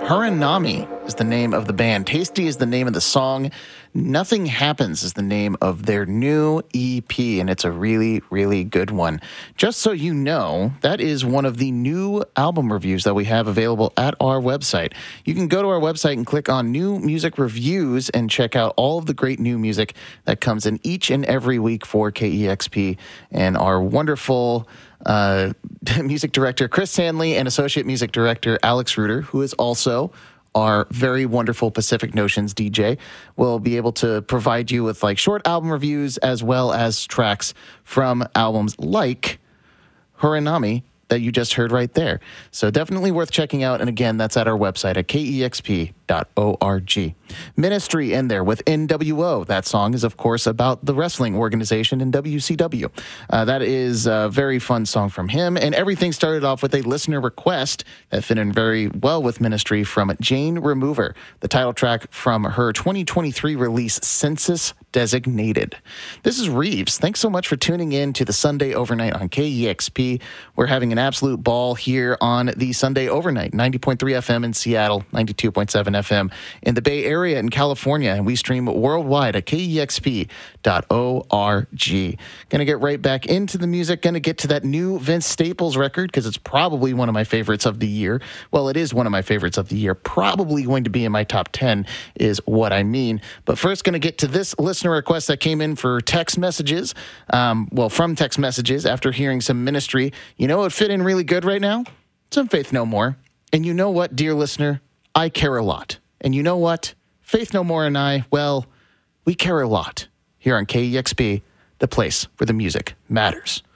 Haranami is the name of the band. Tasty is the name of the song. Nothing Happens is the name of their new EP, and it's a really, really good one. Just so you know, that is one of the new album reviews that we have available at our website. You can go to our website and click on New Music Reviews and check out all of the great new music that comes in each and every week for KEXP and our wonderful music director, Chris Hanley, and associate music director, Alex Reuter, who is also our very wonderful Pacific Notions DJ, will be able to provide you with like short album reviews as well as tracks from albums like Haranami that you just heard right there. So definitely worth checking out. And again, that's at our website at kexp.org. Ministry in there with NWO. That song is, of course, about the wrestling organization in WCW. That is a very fun song from him. And everything started off with a listener request that fit in very well with Ministry from Jane Remover, the title track from her 2023 release, Census Designated. This is Reeves. Thanks so much for tuning in to the Sunday Overnight on KEXP. We're having an absolute ball here on the Sunday Overnight, 90.3 FM in Seattle, 92.7 FM in the Bay Area in California, and we stream worldwide at kexp.org. Gonna get right back into the music, gonna get to that new Vince Staples record, because it's probably one of my favorites of the year. Well, it is one of my favorites of the year. Probably going to be in my top 10 is what I mean. But first, gonna get to this listener request that came in for text messages. From text messages after hearing some Ministry. You know what would fit in really good right now? Some Faith No More. And you know what, dear listener? I care a lot. And you know what? Faith No More and I, well, we care a lot here on KEXP, the place where the music matters.